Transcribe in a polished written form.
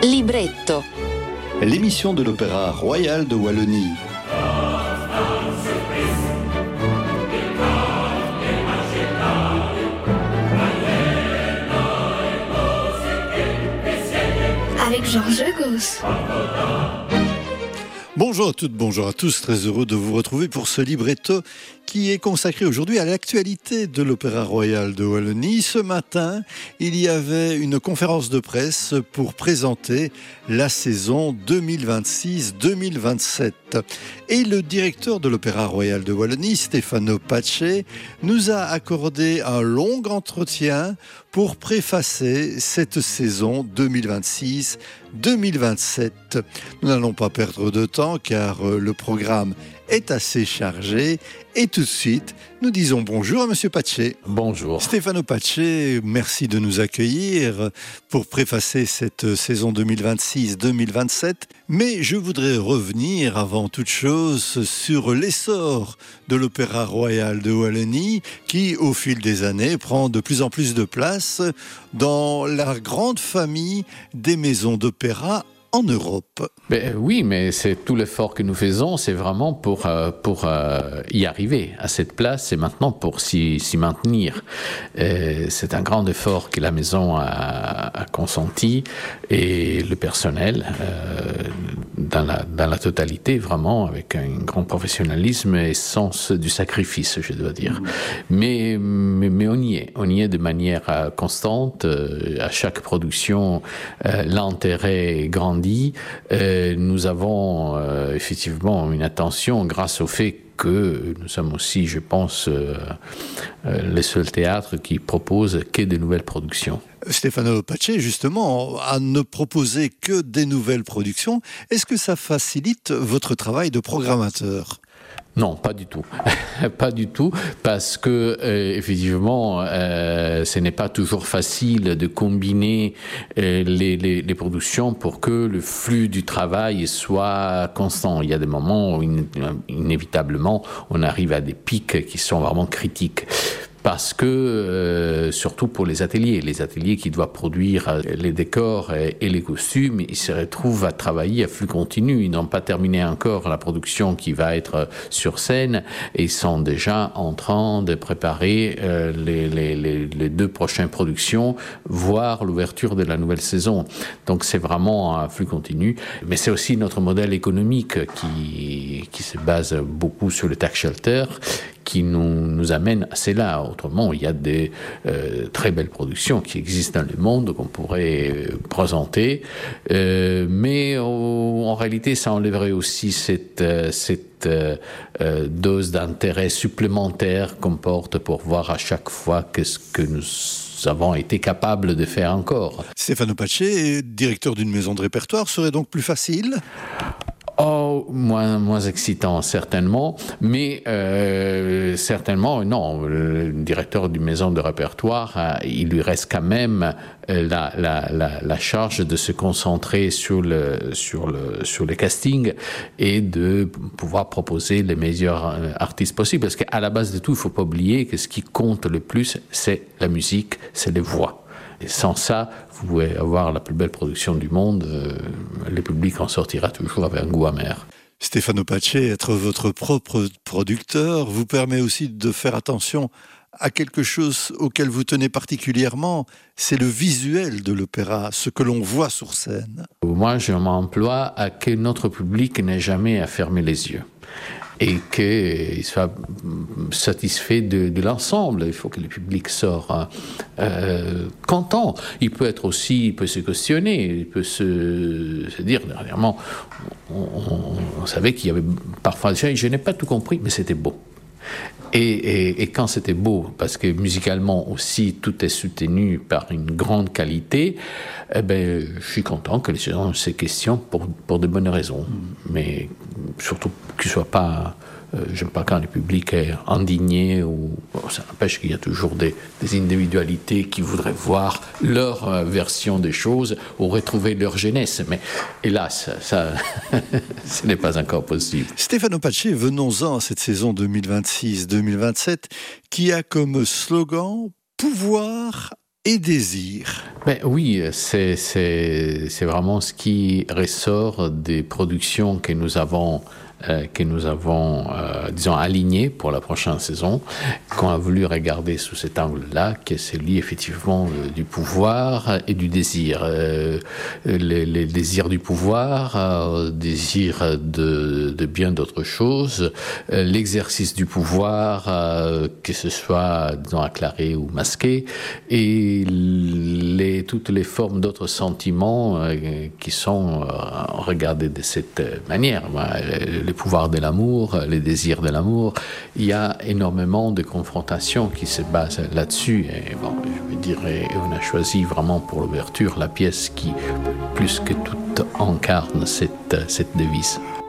Libretto. L'émission de l'Opéra Royal de Wallonie. Avec Georges Gauss. Bonjour à toutes, bonjour à tous, très heureux de vous retrouver pour ce libretto qui est consacré aujourd'hui à l'actualité de l'Opéra Royal de Wallonie. Ce matin, il y avait une conférence de presse pour présenter la saison 2026-2027. Et le directeur de l'Opéra Royal de Wallonie, Stefano Pace, nous a accordé un long entretien pour préfacer cette saison 2026-2027. Nous n'allons pas perdre de temps car le programme est assez chargé. Et tout de suite, nous disons bonjour à Monsieur Pace. Bonjour. Stefano Pace, merci de nous accueillir pour préfacer cette saison 2026-2027. Mais je voudrais revenir avant toute chose sur l'essor de l'Opéra Royal de Wallonie qui, au fil des années, prend de plus en plus de place dans la grande famille des maisons d'opéra en Europe. Oui, mais c'est tout l'effort que nous faisons, c'est vraiment pour y arriver à cette place et maintenant pour s'y maintenir. C'est un grand effort que la maison a consenti et le personnel, dans la totalité, vraiment, avec un grand professionnalisme et sens du sacrifice, je dois dire. Mais on y est de manière constante. À chaque production, l'intérêt grandit. Nous avons effectivement une attention grâce au fait que nous sommes aussi, je pense, les seuls théâtres qui proposent que de nouvelles productions. Stefano Pace, justement, à ne proposer que des nouvelles productions, est-ce que ça facilite votre travail de programmateur ? Non, pas du tout. Pas du tout, parce que effectivement, ce n'est pas toujours facile de combiner les productions pour que le flux du travail soit constant. Il y a des moments où inévitablement, on arrive à des pics qui sont vraiment critiques. Parce que, surtout pour les ateliers qui doivent produire les décors et les costumes, ils se retrouvent à travailler à flux continu. Ils n'ont pas terminé encore la production qui va être sur scène et ils sont déjà en train de préparer les deux prochaines productions, voire l'ouverture de la nouvelle saison. Donc c'est vraiment un flux continu. Mais c'est aussi notre modèle économique qui se base beaucoup sur le tax shelter, qui nous amène à cela. Autrement, il y a des très belles productions qui existent dans le monde qu'on pourrait présenter, mais en réalité, ça enlèverait aussi cette dose d'intérêt supplémentaire qu'on porte pour voir à chaque fois qu'est-ce que nous avons été capables de faire encore. Stefano Pace, directeur d'une maison de répertoire, serait donc plus facile ? Oh, moins excitant, certainement, mais certainement, non. Le directeur d'une maison de répertoire, il lui reste quand même la charge de se concentrer sur le casting et de pouvoir proposer les meilleurs artistes possibles. Parce qu'à la base de tout, il ne faut pas oublier que ce qui compte le plus, c'est la musique, c'est les voix. Et sans ça, vous pouvez avoir la plus belle production du monde, le public en sortira toujours avec un goût amer. Stefano Pace, être votre propre producteur vous permet aussi de faire attention à quelque chose auquel vous tenez particulièrement, c'est le visuel de l'opéra, ce que l'on voit sur scène. Moi, je m'emploie à que notre public n'ait jamais à fermer les yeux et qu'il soit satisfait de l'ensemble. Il faut que le public sorte content. Il peut se questionner, il peut se dire, dernièrement, on savait qu'il y avait parfois des gens, je n'ai pas tout compris, mais c'était beau. Et quand c'était beau, parce que musicalement aussi tout est soutenu par une grande qualité, je suis content que les gens se questionnent pour de bonnes raisons. Mais surtout qu'il ne soit pas j'aime pas quand le public est indigné, ça n'empêche qu'il y a toujours des individualités qui voudraient voir leur version des choses ou retrouver leur jeunesse. Mais hélas, ça ce n'est pas encore possible. Stefano Pace, venons-en à cette saison 2026-2027 qui a comme slogan « Pouvoir et désir. Ben oui, c'est vraiment ce qui ressort des productions que nous avons disons, alignées pour la prochaine saison, qu'on a voulu regarder sous cet angle-là, qui est celui effectivement du pouvoir et du désir. Les désirs du pouvoir, désir de bien d'autres choses, l'exercice du pouvoir, que ce soit, disons, acclaré ou masqué, et toutes les formes d'autres sentiments qui sont regardés de cette manière. Le pouvoir de l'amour, les désirs de l'amour, il y a énormément de confrontations qui se basent là-dessus. Et bon, je veux dire, on a choisi vraiment pour l'ouverture la pièce qui, plus que tout, incarne cette devise.